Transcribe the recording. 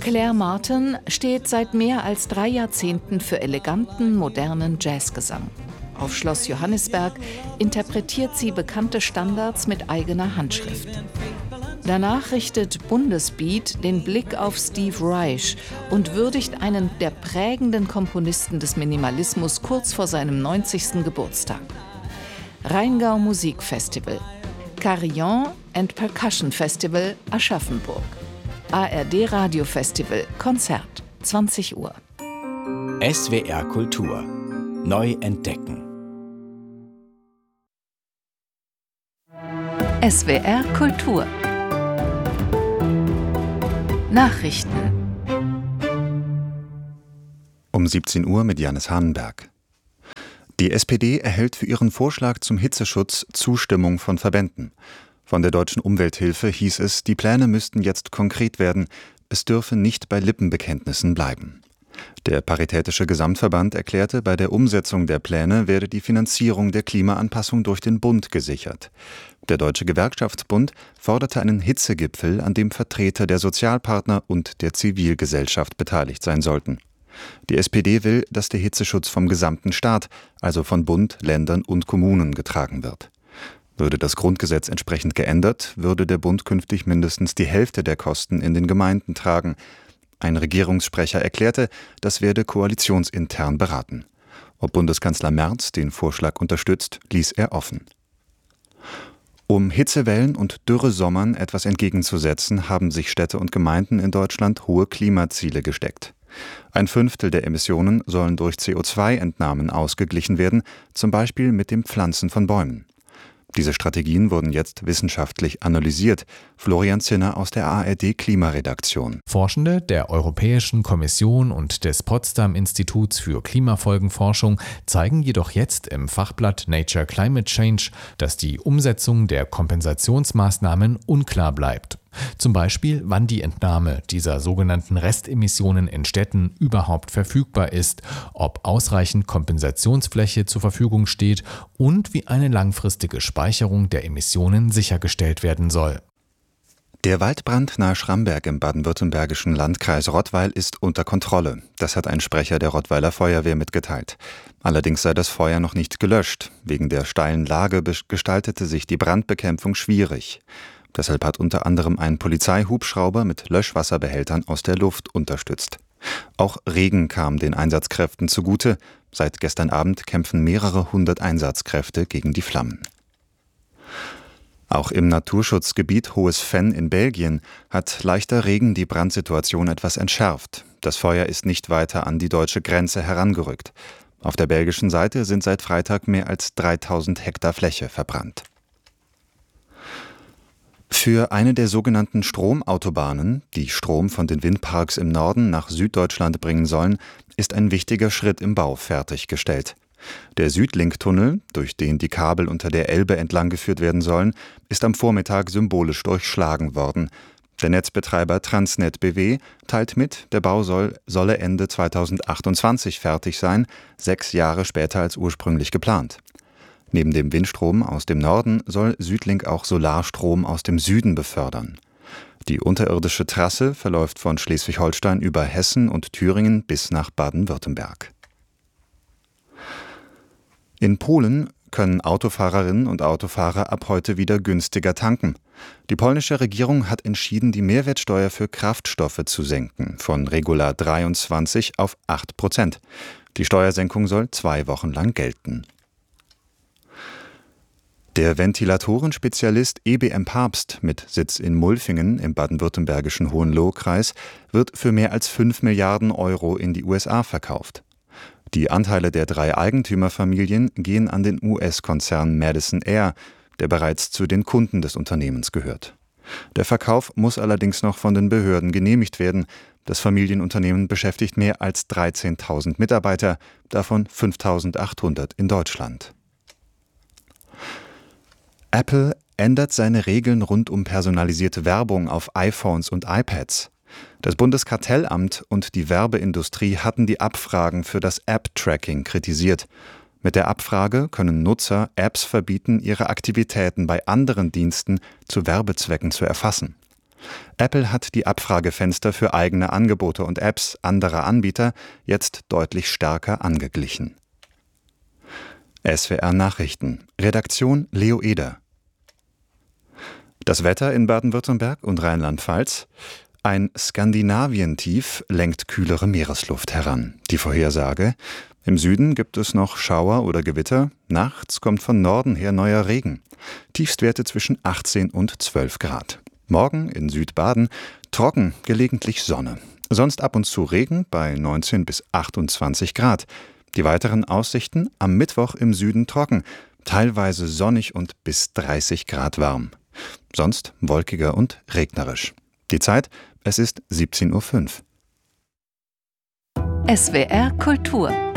Claire Martin steht seit mehr als 3 Jahrzehnten für eleganten, modernen Jazzgesang. Auf Schloss Johannisberg interpretiert sie bekannte Standards mit eigener Handschrift. Danach richtet Bundesbeat den Blick auf Steve Reich und würdigt einen der prägenden Komponisten des Minimalismus kurz vor seinem 90. Geburtstag. Rheingau Musikfestival, Carillon and Percussion Festival Aschaffenburg, ARD Radiofestival Konzert, 20 Uhr. SWR Kultur. Neu entdecken. SWR Kultur. Nachrichten. Um 17 Uhr mit Janis Hahnenberg. Die SPD erhält für ihren Vorschlag zum Hitzeschutz Zustimmung von Verbänden. Von der Deutschen Umwelthilfe hieß es, die Pläne müssten jetzt konkret werden. Es dürfe nicht bei Lippenbekenntnissen bleiben. Der Paritätische Gesamtverband erklärte, bei der Umsetzung der Pläne werde die Finanzierung der Klimaanpassung durch den Bund gesichert. Der Deutsche Gewerkschaftsbund forderte einen Hitzegipfel, an dem Vertreter der Sozialpartner und der Zivilgesellschaft beteiligt sein sollten. Die SPD will, dass der Hitzeschutz vom gesamten Staat, also von Bund, Ländern und Kommunen, getragen wird. Würde das Grundgesetz entsprechend geändert, würde der Bund künftig mindestens die Hälfte der Kosten in den Gemeinden tragen. Ein Regierungssprecher erklärte, das werde koalitionsintern beraten. Ob Bundeskanzler Merz den Vorschlag unterstützt, ließ er offen. Um Hitzewellen und Dürresommern etwas entgegenzusetzen, haben sich Städte und Gemeinden in Deutschland hohe Klimaziele gesteckt. 1/5 der Emissionen sollen durch CO2-Entnahmen ausgeglichen werden, zum Beispiel mit dem Pflanzen von Bäumen. Diese Strategien wurden jetzt wissenschaftlich analysiert. Florian Zinner aus der ARD-Klimaredaktion. Forschende der Europäischen Kommission und des Potsdam-Instituts für Klimafolgenforschung zeigen jedoch jetzt im Fachblatt Nature Climate Change, dass die Umsetzung der Kompensationsmaßnahmen unklar bleibt. Zum Beispiel, wann die Entnahme dieser sogenannten Restemissionen in Städten überhaupt verfügbar ist, ob ausreichend Kompensationsfläche zur Verfügung steht und wie eine langfristige Speicherung der Emissionen sichergestellt werden soll. Der Waldbrand nahe Schramberg im baden-württembergischen Landkreis Rottweil ist unter Kontrolle. Das hat ein Sprecher der Rottweiler Feuerwehr mitgeteilt. Allerdings sei das Feuer noch nicht gelöscht. Wegen der steilen Lage gestaltete sich die Brandbekämpfung schwierig. Deshalb hat unter anderem ein Polizeihubschrauber mit Löschwasserbehältern aus der Luft unterstützt. Auch Regen kam den Einsatzkräften zugute. Seit gestern Abend kämpfen mehrere 100 Einsatzkräfte gegen die Flammen. Auch im Naturschutzgebiet Hohes Venn in Belgien hat leichter Regen die Brandsituation etwas entschärft. Das Feuer ist nicht weiter an die deutsche Grenze herangerückt. Auf der belgischen Seite sind seit Freitag mehr als 3000 Hektar Fläche verbrannt. Für eine der sogenannten Stromautobahnen, die Strom von den Windparks im Norden nach Süddeutschland bringen sollen, ist ein wichtiger Schritt im Bau fertiggestellt. Der Südlink-Tunnel, durch den die Kabel unter der Elbe entlang geführt werden sollen, ist am Vormittag symbolisch durchschlagen worden. Der Netzbetreiber Transnet BW teilt mit, der Bau solle Ende 2028 fertig sein, 6 Jahre später als ursprünglich geplant. Neben dem Windstrom aus dem Norden soll Südlink auch Solarstrom aus dem Süden befördern. Die unterirdische Trasse verläuft von Schleswig-Holstein über Hessen und Thüringen bis nach Baden-Württemberg. In Polen können Autofahrerinnen und Autofahrer ab heute wieder günstiger tanken. Die polnische Regierung hat entschieden, die Mehrwertsteuer für Kraftstoffe zu senken, von regular 23 auf 8%. Die Steuersenkung soll 2 Wochen lang gelten. Der Ventilatorenspezialist EBM Papst mit Sitz in Mulfingen im baden-württembergischen Hohenlohe-Kreis wird für mehr als 5 Milliarden Euro in die USA verkauft. Die Anteile der 3 Eigentümerfamilien gehen an den US-Konzern Madison Air, der bereits zu den Kunden des Unternehmens gehört. Der Verkauf muss allerdings noch von den Behörden genehmigt werden. Das Familienunternehmen beschäftigt mehr als 13.000 Mitarbeiter, davon 5.800 in Deutschland. Apple ändert seine Regeln rund um personalisierte Werbung auf iPhones und iPads. Das Bundeskartellamt und die Werbeindustrie hatten die Abfragen für das App-Tracking kritisiert. Mit der Abfrage können Nutzer Apps verbieten, ihre Aktivitäten bei anderen Diensten zu Werbezwecken zu erfassen. Apple hat die Abfragefenster für eigene Angebote und Apps anderer Anbieter jetzt deutlich stärker angeglichen. SWR Nachrichten. Redaktion Leo Eder. Das Wetter in Baden-Württemberg und Rheinland-Pfalz. Ein Skandinavien-Tief lenkt kühlere Meeresluft heran. Die Vorhersage: Im Süden gibt es noch Schauer oder Gewitter. Nachts kommt von Norden her neuer Regen. Tiefstwerte zwischen 18 und 12 Grad. Morgen in Südbaden trocken, gelegentlich Sonne. Sonst ab und zu Regen bei 19 bis 28 Grad. Die weiteren Aussichten: am Mittwoch im Süden trocken, teilweise sonnig und bis 30 Grad warm. Sonst wolkiger und regnerisch. Die Zeit: es ist 17:05 Uhr. SWR Kultur